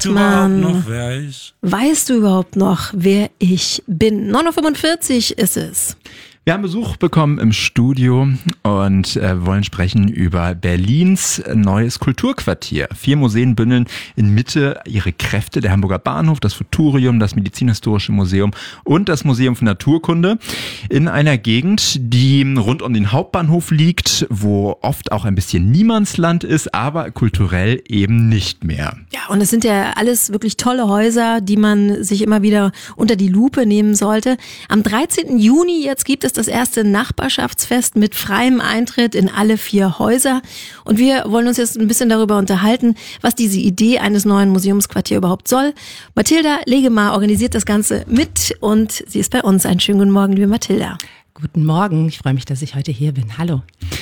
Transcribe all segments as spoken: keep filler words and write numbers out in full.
Weißt du überhaupt noch, wer ich? Weißt du überhaupt noch, wer ich bin? neun Uhr fünfundvierzig ist es. Wir haben Besuch bekommen im Studio und äh, wollen sprechen über Berlins neues Kulturquartier. Vier Museen bündeln in Mitte ihre Kräfte. Der Hamburger Bahnhof, das Futurium, das Medizinhistorische Museum und das Museum für Naturkunde in einer Gegend, die rund um den Hauptbahnhof liegt, wo oft auch ein bisschen Niemandsland ist, aber kulturell eben nicht mehr. Ja, und es sind ja alles wirklich tolle Häuser, die man sich immer wieder unter die Lupe nehmen sollte. Am dreizehnten Juni jetzt gibt es das erste Nachbarschaftsfest mit freiem Eintritt in alle vier Häuser. Und wir wollen uns jetzt ein bisschen darüber unterhalten, was diese Idee eines neuen Museumsquartiers überhaupt soll. Mathilda Legemar organisiert das Ganze mit und sie ist bei uns. Einen schönen guten Morgen, liebe Mathilda. Guten Morgen, ich freue mich, dass ich heute hier bin. Hallo.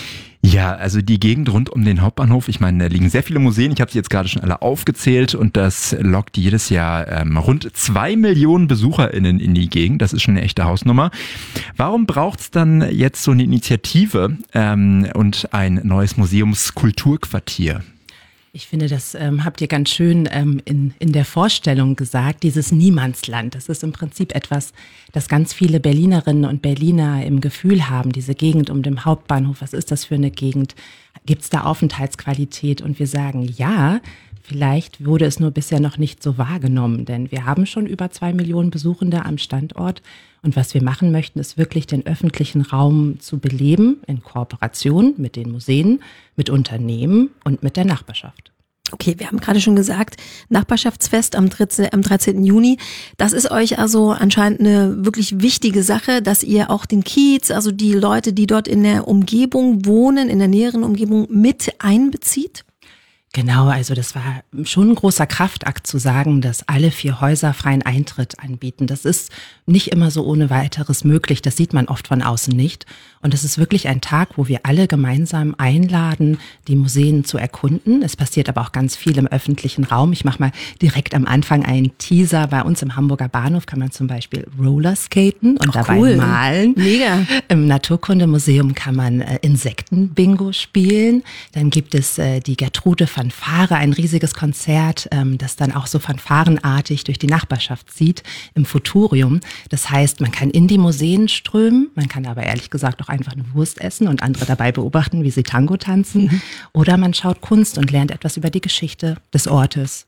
Ja, also die Gegend rund um den Hauptbahnhof, ich meine, da liegen sehr viele Museen, ich habe sie jetzt gerade schon alle aufgezählt und das lockt jedes Jahr ähm, rund zwei Millionen BesucherInnen in die Gegend, das ist schon eine echte Hausnummer. Warum braucht's dann jetzt so eine Initiative ähm, und ein neues Museumskulturquartier? Ich finde, das ähm, habt ihr ganz schön ähm, in, in der Vorstellung gesagt, dieses Niemandsland. Das ist im Prinzip etwas, das ganz viele Berlinerinnen und Berliner im Gefühl haben, diese Gegend um den Hauptbahnhof. Was ist das für eine Gegend? Gibt es da Aufenthaltsqualität? Und wir sagen, ja, vielleicht wurde es nur bisher noch nicht so wahrgenommen, denn wir haben schon über zwei Millionen Besuchende am Standort. Und was wir machen möchten, ist wirklich den öffentlichen Raum zu beleben, in Kooperation mit den Museen, mit Unternehmen und mit der Nachbarschaft. Okay, wir haben gerade schon gesagt, Nachbarschaftsfest am dreizehnten Juni. Das ist euch also anscheinend eine wirklich wichtige Sache, dass ihr auch den Kiez, also die Leute, die dort in der Umgebung wohnen, in der näheren Umgebung mit einbezieht? Genau, also das war schon ein großer Kraftakt zu sagen, dass alle vier Häuser freien Eintritt anbieten. Das ist nicht immer so ohne weiteres möglich, das sieht man oft von außen nicht. Und es ist wirklich ein Tag, wo wir alle gemeinsam einladen, die Museen zu erkunden. Es passiert aber auch ganz viel im öffentlichen Raum. Ich mache mal direkt am Anfang einen Teaser. Bei uns im Hamburger Bahnhof kann man zum Beispiel Rollerskaten und Ach, dabei cool. malen. Mega. Im Naturkundemuseum kann man äh, Insektenbingo spielen. Dann gibt es äh, die Gertrude Fanfare, ein riesiges Konzert, ähm, das dann auch so fanfarenartig durch die Nachbarschaft zieht im Futurium. Das heißt, man kann in die Museen strömen, man kann aber ehrlich gesagt auch einfach eine Wurst essen und andere dabei beobachten, wie sie Tango tanzen. Mhm. Oder man schaut Kunst und lernt etwas über die Geschichte des Ortes.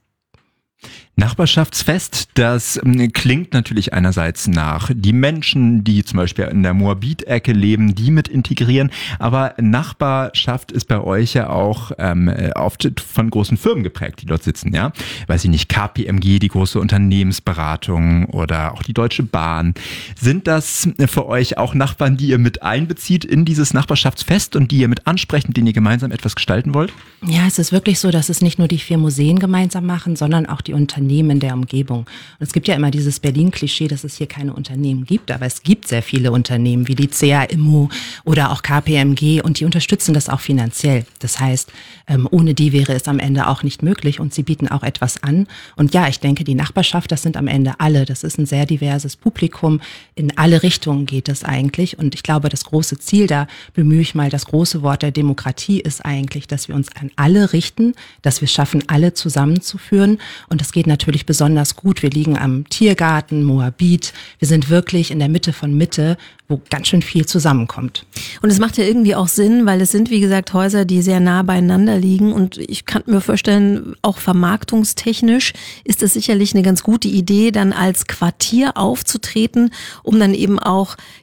Nachbarschaftsfest, das klingt natürlich einerseits nach die Menschen, die zum Beispiel in der Moabit-Ecke leben, die mit integrieren, aber Nachbarschaft ist bei euch ja auch ähm, oft von großen Firmen geprägt, die dort sitzen, ja? Weiß ich nicht, K P M G, die große Unternehmensberatung oder auch die Deutsche Bahn. Sind das für euch auch Nachbarn, die ihr mit einbezieht in dieses Nachbarschaftsfest und die ihr mit ansprecht, mit denen ihr gemeinsam etwas gestalten wollt? Ja, es ist wirklich so, dass es nicht nur die vier Museen gemeinsam machen, sondern auch die Unternehmen in der Umgebung. Und es gibt ja immer dieses Berlin-Klischee, dass es hier keine Unternehmen gibt, aber es gibt sehr viele Unternehmen wie die C A Immo oder auch K P M G und die unterstützen das auch finanziell. Das heißt, ohne die wäre es am Ende auch nicht möglich und sie bieten auch etwas an. Und ja, ich denke, die Nachbarschaft, das sind am Ende alle. Das ist ein sehr diverses Publikum. In alle Richtungen geht es eigentlich. Und ich glaube, das große Ziel, da bemühe ich mal das große Wort der Demokratie, ist eigentlich, dass wir uns an alle richten, dass wir es schaffen, alle zusammenzuführen. Und das geht natürlich besonders gut. Wir liegen am Tiergarten, Moabit. Wir sind wirklich in der Mitte von Mitte, wo ganz schön viel zusammenkommt. Und es macht ja irgendwie auch Sinn, weil es sind, wie gesagt, Häuser, die sehr nah beieinander liegen. Und ich kann mir vorstellen, auch vermarktungstechnisch ist es sicherlich eine ganz gute Idee, dann als Quartier aufzutreten, um dann eben auch